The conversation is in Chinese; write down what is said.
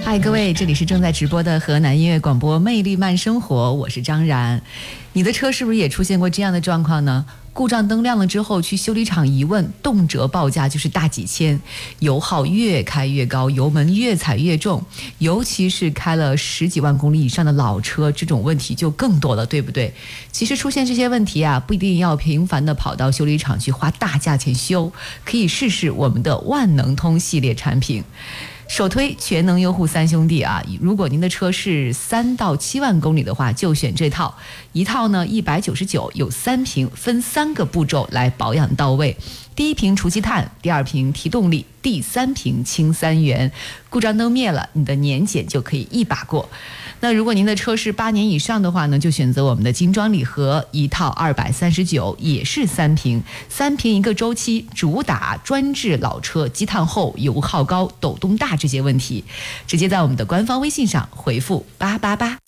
嗨，各位，这里是正在直播的河南音乐广播魅力慢生活，我是张然。你的车是不是也出现过这样的状况呢？故障灯亮了之后去修理厂一问，动辄报价就是大几千，油耗越开越高，油门越踩越重，尤其是开了10几万公里以上的老车，这种问题就更多了，对不对？其实出现这些问题啊，不一定要频繁的跑到修理厂去花大价钱修，可以试试我们的万能通系列产品。首推全能优护三兄弟啊！如果您的车是3到7万公里的话，就选这套。一套呢199，有3瓶，分3个步骤来保养到位。第1瓶除积碳，第2瓶提动力，第3瓶清3元。故障灯灭了，你的年检就可以一把过。那如果您的车是8年以上的话呢，就选择我们的精装礼盒，一套239，也是3瓶，3瓶一个周期，主打专治老车积碳厚、油耗高、抖动大这些问题。直接在我们的官方微信上回复888。